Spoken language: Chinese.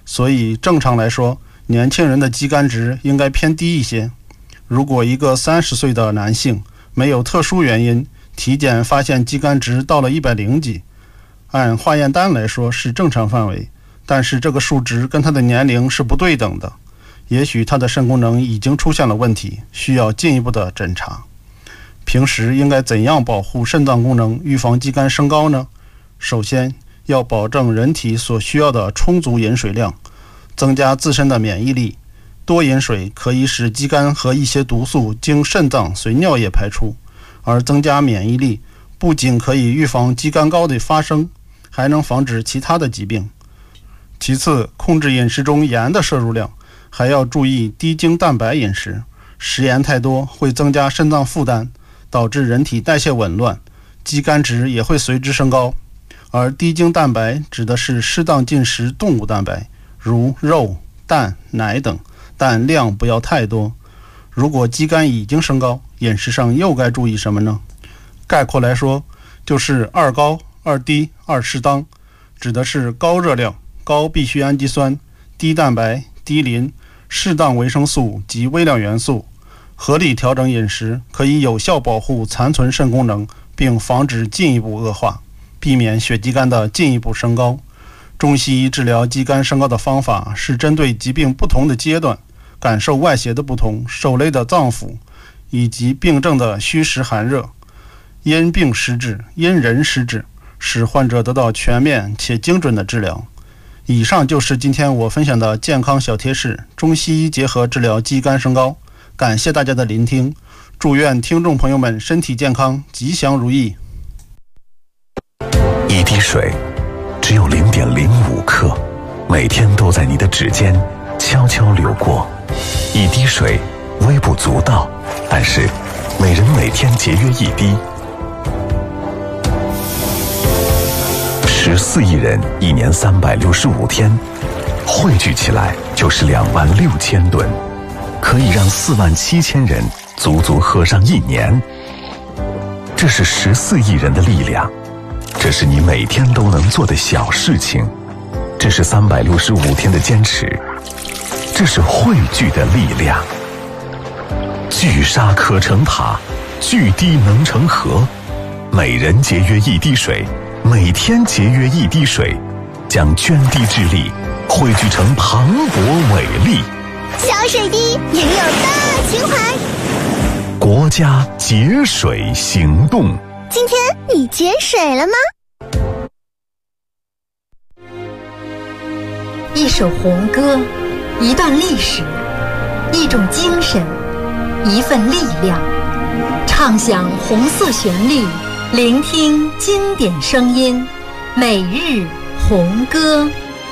所以正常来说，年轻人的肌酐值应该偏低一些。如果一个30岁的男性没有特殊原因，体检发现肌酐值到了100几，按化验单来说是正常范围，但是这个数值跟他的年龄是不对等的，也许他的肾功能已经出现了问题，需要进一步的诊查。平时应该怎样保护肾脏功能，预防肌酐升高呢？首先要保证人体所需要的充足饮水量，增加自身的免疫力。多饮水可以使肌酐和一些毒素经肾脏随尿液排出，而增加免疫力不仅可以预防肌酐高的发生，还能防止其他的疾病。其次，控制饮食中盐的摄入量，还要注意低精蛋白饮食。食盐太多会增加肾脏负担，导致人体代谢紊乱，肌酐值也会随之升高。而低精蛋白指的是适当进食动物蛋白，如肉、蛋、奶等，但量不要太多。如果肌酐已经升高，饮食上又该注意什么呢？概括来说，就是2高、2低、2适当，指的是高热量、高必需氨基酸、低蛋白、低磷、适当维生素及微量元素。合理调整饮食可以有效保护残存肾功能，并防止进一步恶化，避免血肌酐的进一步升高。中西医治疗肌酐升高的方法是针对疾病不同的阶段、感受外邪的不同、受累的脏腑以及病症的虚实寒热，因病施治，因人施治，使患者得到全面且精准的治疗。以上就是今天我分享的健康小贴士，中西医结合治疗肌酐升高。感谢大家的聆听，祝愿听众朋友们身体健康，吉祥如意。 一滴水只有0.05克，每天都在你的指尖悄悄流过。一滴水微不足道，但是每人每天节约一滴，14亿人1年365天，汇聚起来就是26000吨，可以让47000人足足喝上1年。这是14亿人的力量，这是你每天都能做的小事情，这是365天的坚持，这是汇聚的力量。聚沙可成塔，聚滴能成河。每人节约一滴水，每天节约一滴水，将涓滴之力汇聚成磅礴伟力。 小水滴也有大情怀。 国家节水行动。 今天你节水了吗？ 一首红歌，一段历史，一种精神，一份力量。唱响红色旋律，聆听经典声音，每日红歌。